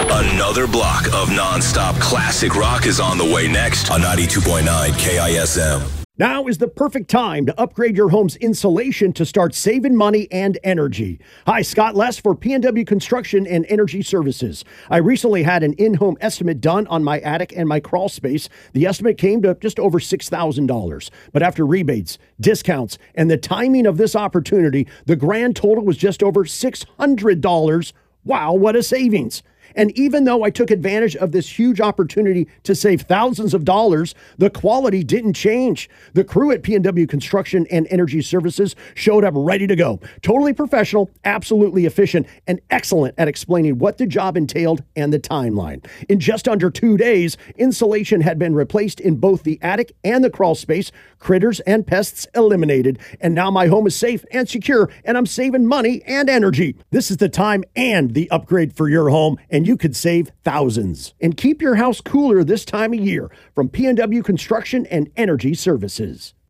Another block of non-stop classic rock is on the way next on 92.9 KISM. Now is the perfect time to upgrade your home's insulation to start saving money and energy. Hi, Scott Less for PNW Construction and Energy Services. I recently had an in-home estimate done on my attic and my crawl space. The estimate came to just over $6,000. But after rebates, discounts, and the timing of this opportunity, the grand total was just over $600. Wow, what a savings. And even though I took advantage of this huge opportunity to save thousands of dollars, the quality didn't change. The crew at PNW Construction and Energy Services showed up ready to go. Totally professional, absolutely efficient, and excellent at explaining what the job entailed and the timeline. In just under 2 days, insulation had been replaced in both the attic and the crawl space, critters and pests eliminated, and now my home is safe and secure, and I'm saving money and energy. This is the time and the upgrade for your home, and you could save thousands. And keep your house cooler this time of year from PNW Construction and Energy Services.